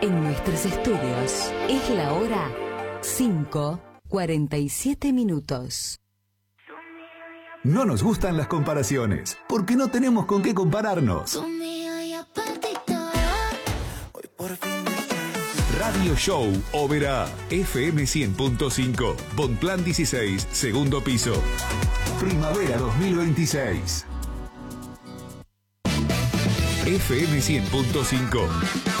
En nuestros estudios es la hora 5:47. No nos gustan las comparaciones, porque no tenemos con qué compararnos. Radio Show Oberá, FM 100.5, Bonplan 16, segundo piso. Primavera 2026. FM 100.5.